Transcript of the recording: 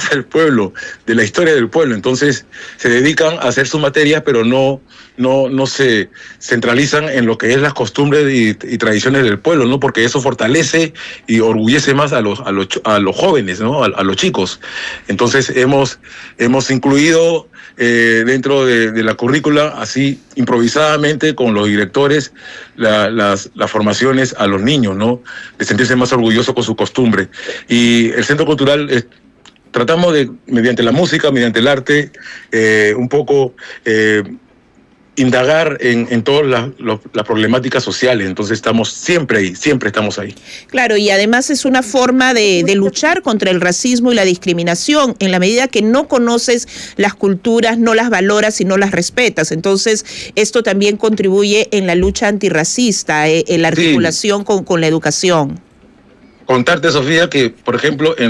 del pueblo, de la historia del pueblo. Entonces se dedican a hacer sus materias, pero no se centralizan en lo que es las costumbres y tradiciones del pueblo, ¿no? Porque eso fortalece y orgullece más a los jóvenes, ¿no? A los chicos. Entonces hemos incluido dentro de la currícula, así improvisadamente con los directores, las formaciones a los niños, ¿no? De sentirse más orgullosos con su costumbre. Y el Centro Cultural tratamos de, mediante la música, mediante el arte, un poco indagar en todas las problemáticas sociales. Entonces estamos siempre ahí, siempre estamos ahí. Claro, y además es una forma de luchar contra el racismo y la discriminación, en la medida que no conoces las culturas, no las valoras y no las respetas. Entonces esto también contribuye en la lucha antirracista, en la articulación con la educación. Contarte, Sofía, que por ejemplo en